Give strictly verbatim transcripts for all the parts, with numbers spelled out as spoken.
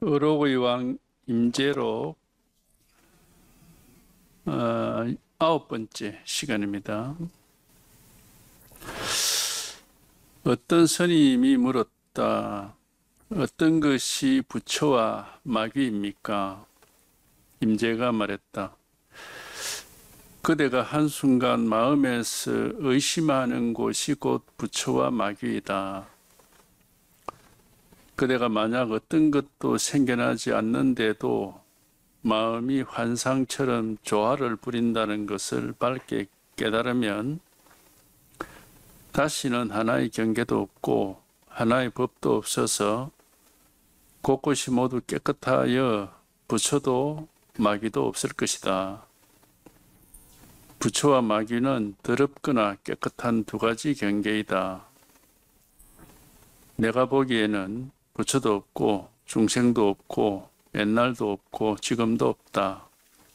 의록의 왕 임재록 어, 아홉 번째 시간입니다. 어떤 스님이 물었다. 어떤 것이 부처와 마귀입니까? 임재가 말했다. 그대가 한순간 마음에서 의심하는 곳이 곧 부처와 마귀이다. 그대가 만약 어떤 것도 생겨나지 않는데도 마음이 환상처럼 조화를 부린다는 것을 밝게 깨달으면 다시는 하나의 경계도 없고 하나의 법도 없어서 곳곳이 모두 깨끗하여 부처도 마귀도 없을 것이다. 부처와 마귀는 더럽거나 깨끗한 두 가지 경계이다. 내가 보기에는 부처도 없고 중생도 없고 옛날도 없고 지금도 없다.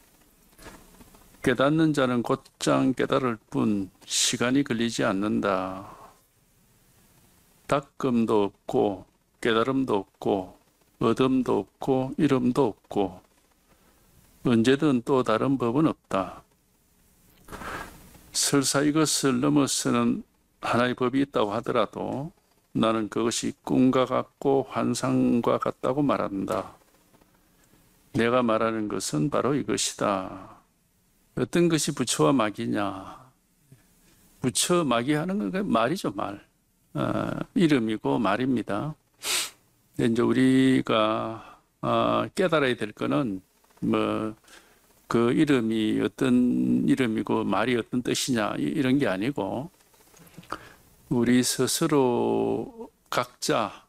깨닫는 자는 곧장 깨달을 뿐 시간이 걸리지 않는다. 닦음도 없고 깨달음도 없고 얻음도 없고 이름도 없고 언제든 또 다른 법은 없다. 설사 이것을 넘어서는 하나의 법이 있다고 하더라도 나는 그것이 꿈과 같고 환상과 같다고 말한다. 내가 말하는 것은 바로 이것이다. 어떤 것이 부처와 마귀냐? 부처, 마귀 하는 건 말이죠, 말. 어, 이름이고 말입니다. 이제 우리가 어, 깨달아야 될 거는 뭐 그 이름이 어떤 이름이고 말이 어떤 뜻이냐 이런 게 아니고 우리 스스로 각자